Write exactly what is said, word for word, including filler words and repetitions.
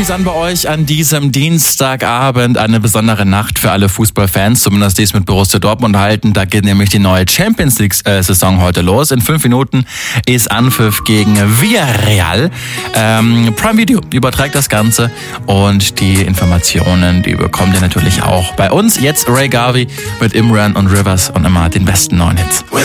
steht's an bei euch an diesem Dienstagabend? Eine besondere Nacht für alle Fußballfans, zumindest die es mit Borussia Dortmund halten. Da geht nämlich die neue Champions League-Saison heute los. In fünf Minuten ist Anpfiff gegen Villarreal. Ähm, Prime Video überträgt das Ganze und die Informationen, die bekommt ihr natürlich auch bei uns. Jetzt Ray Garvey mit Imran und Rivers und immer den besten neuen Hits.